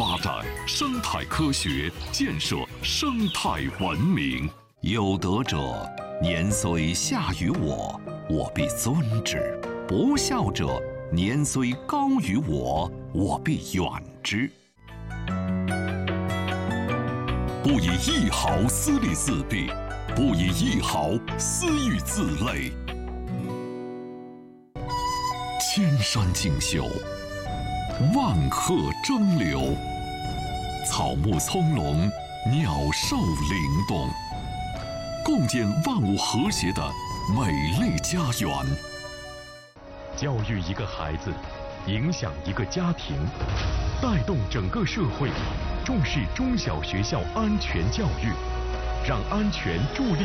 发展生态科学，建设生态文明。有德者，年虽下于我，我必尊之；不孝者，年虽高于我，我必远之。不以一毫私利自弊，不以一毫私欲自累。千山竞秀，万壑争流，草木葱茏，鸟兽灵动，共建万物和谐的美丽家园。 教育一个孩子，影响一个家庭，带动整个社会，重视中小学校安全教育，让安全助力